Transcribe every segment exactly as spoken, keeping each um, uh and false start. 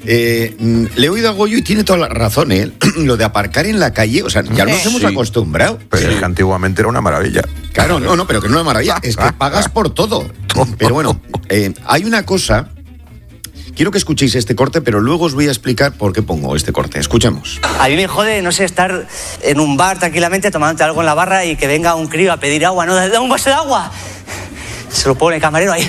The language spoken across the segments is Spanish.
Eh, le he oído a Goyo y tiene toda la razón, ¿eh? Lo de aparcar en la calle, o sea, ya nos hemos Sí. acostumbrado. Pero es que antiguamente era una maravilla. Claro, no, no, pero que no es una maravilla, es que pagas por todo. Pero bueno, eh, hay una cosa, quiero que escuchéis este corte, pero luego os voy a explicar por qué pongo este corte. Escuchemos. A mí me jode, no sé, estar en un bar tranquilamente tomándote algo en la barra y que venga un crío a pedir agua, ¿no? ¡Da un vaso de agua! Se lo pone el camarero ahí.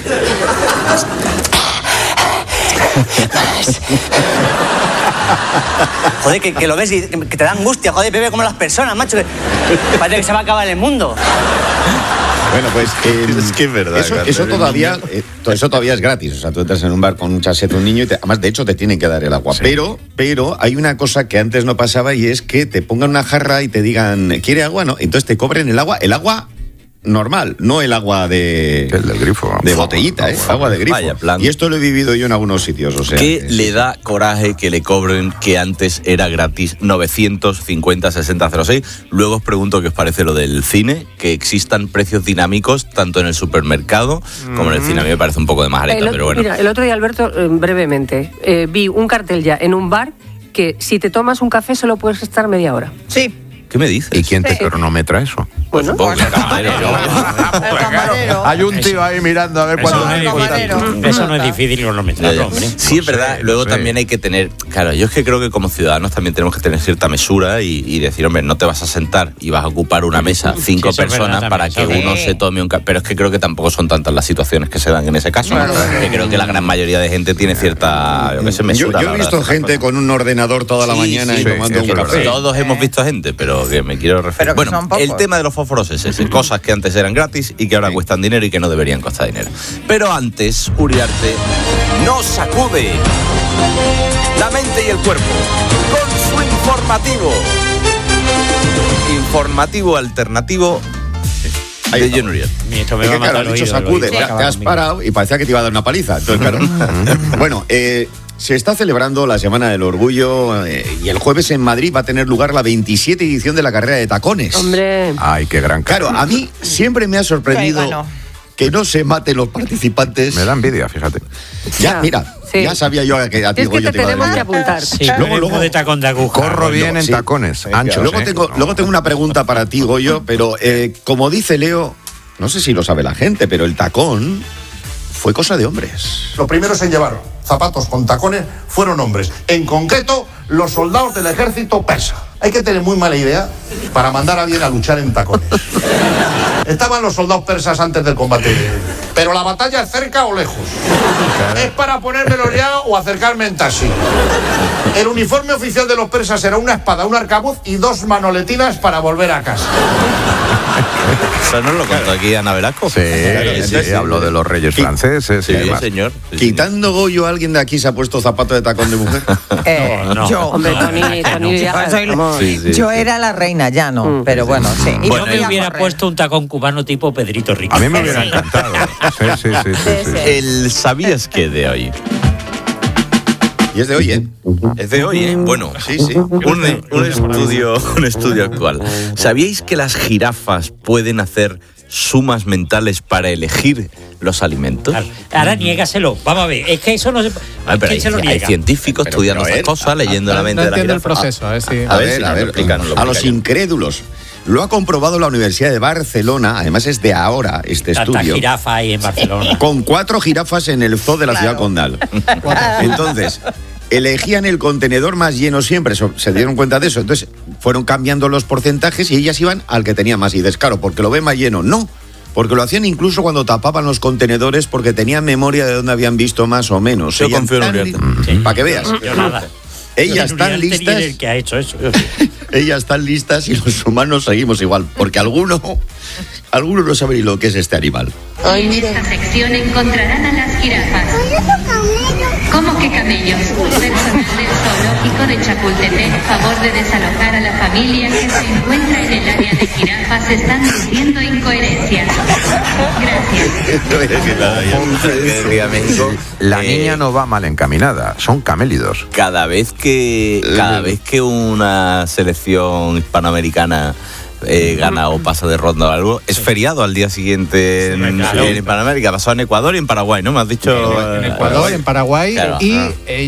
Joder, que, que lo ves y que te da angustia, joder, bebe como las personas, macho. Que, que parece que se va a acabar el mundo. Bueno, pues eh, Es que es verdad, Eso, Carlos, eso el todavía, niño. eh, to- eso todavía es gratis. O sea, tú entras en un bar con un chasete un niño y te- además de hecho te tienen que dar el agua. Sí. Pero, pero hay una cosa que antes no pasaba y es que te pongan una jarra y te digan ¿quiere agua? No, entonces te cobren el agua, el agua normal, no el agua de El del grifo. de botellita, ¿eh? Agua de grifo. Vaya plan. Y esto lo he vivido yo en algunos sitios, o sea. ¿Qué que- le da coraje que le cobren que antes era gratis novecientos cincuenta sesenta cero seis? Luego os pregunto qué os parece lo del cine, que existan precios dinámicos tanto en el supermercado como en el cine. A mí me parece un poco de majareta, El, o- pero bueno. Mira, el otro día, Alberto, eh, brevemente, eh, vi un cartel ya en un bar que si te tomas un café solo puedes estar media hora. Sí. ¿Qué me dices? ¿Y quién te Sí. cronometra eso? Bueno, Supongo que el camarero. El camarero. Hay un tío ahí mirando a ver Eso cuándo... no, es camarero. difícil, eso no es difícil Ya, cronometrarlo, ya. hombre. Sí, es No sé, verdad. no Luego sé. también hay que tener. Claro, yo es que creo que como ciudadanos también tenemos que tener cierta mesura y, y decir, hombre, no te vas a sentar y vas a ocupar una mesa cinco Sí, eso es personas verdad para que también, uno sí. se tome un café. Pero es que creo que tampoco son tantas las situaciones que se dan en ese caso. ¿no? Que creo que la gran mayoría de gente tiene cierta, yo qué sé, Yo, mesura. yo a la he hora de visto hacer las gente cosas. con un ordenador toda la Sí, mañana sí, y sí, tomando sí, un es café. verdad. Todos hemos visto gente, pero que me quiero referir. Pero que Bueno, son pocos. el tema de los fósforos es ese. Cosas que antes eran gratis y que ahora cuestan dinero y que no deberían costar dinero. Pero antes, Uriarte nos sacude la mente y el cuerpo con su informativo. Informativo alternativo Ahí de está. John Uriarte. Esto me Es va a que, claro, matar has el dicho oído, sacude, el te, oído. te has parado y parecía que te iba a dar una paliza. Entonces, claro. Bueno, eh, se está celebrando la Semana del Orgullo eh, y el jueves en Madrid va a tener lugar la veintisiete edición de la carrera de tacones. hombre, Ay, qué gran... Claro, a mí siempre me ha sorprendido Ahí ganó. que no se maten los participantes. Me da envidia, fíjate. Ya, Ya, mira, sí. ya sabía yo que a ti es que Goyo te te iba a tenemos que dar. apuntar. Sí, Luego, luego, luego- de tacón de aguja. Corro bien en sí. tacones, anchos, Luego ¿eh? tengo, luego tengo una pregunta para ti, Goyo, pero eh, como dice Leo, no sé si lo sabe la gente, pero el tacón fue cosa de hombres. Los primeros en llevar zapatos con tacones fueron hombres, en concreto los soldados del ejército persa. Hay que tener muy mala idea para mandar a alguien a luchar en tacones. Estaban los soldados persas antes del combate, pero la batalla es cerca o lejos. Es para ponérmelo ya o acercarme en taxi. El uniforme oficial de los persas era una espada, un arcabuz y dos manoletinas para volver a casa. Eso nos lo contó aquí Ana Velasco. Sí, sí, sí. habló de los reyes Sí. franceses Sí, y demás. señor. Sí, Quitando Goyo, ¿alguien de aquí se ha puesto zapato de tacón de mujer? Eh, No, no. yo. Hombre, Tony, Tony, ya, Pues soy- vamos. Sí, sí, yo sí. era la reina, ya no. Mm. Pero bueno, sí. Y Bueno, no Yo voy me a hubiera correr. puesto un tacón cubano tipo Pedrito Rico. A mí me hubiera encantado. Sí, sí, sí, sí, sí. El ¿sabías qué de hoy? Y es de hoy, ¿eh? Es de hoy, ¿eh? Bueno, Sí, sí. un, un estudio, un estudio actual. ¿Sabíais que las jirafas pueden hacer sumas mentales para elegir los alimentos? Claro. Ahora niégaselo. Vamos a ver. Es que eso no se. Ay, pero ¿Quién hay, se lo hay niega? científicos Pero, estudiando pero, estas a cosas, leyendo la mente no de la entiendo el jirafa. proceso, eh, sí. A, A ver, ver, si a nos ver, lo explican, nos lo a los explican. incrédulos. Lo ha comprobado la Universidad de Barcelona, además es de ahora este Tanta estudio, jirafa ahí en Barcelona. con cuatro jirafas en el zoo de la Claro. ciudad condal. Entonces, elegían el contenedor más lleno siempre, so- se dieron cuenta de eso, entonces fueron cambiando los porcentajes y ellas iban al que tenía más. Y dices, claro, porque lo ve más lleno. No, porque lo hacían incluso cuando tapaban los contenedores porque tenían memoria de dónde habían visto más o menos. Yo confío en Uriarte. Para que veas. Yo nada. Ellas Yo están Uriarte ni listas. el que ha hecho eso. Ellas están listas y los humanos seguimos igual, porque alguno, alguno no sabe ni lo que es este animal. En esta sección encontrarán a las jirafas. ¿Cómo que camellos? Personal del zoológico de Chapultepec, a favor de desalojar a la familia que se encuentra en el área de jirafas, están diciendo incoherencias. Gracias. Decía México, La eh, niña no va mal encaminada, son camélidos. Cada vez que cada vez que una selección hispanoamericana eh, gana o pasa de ronda o algo, es feriado al día siguiente en, claro. en Hispanoamérica. Pasó en Ecuador y en Paraguay, ¿no? Me has dicho. En Ecuador, en Paraguay Claro. y Ah. eh,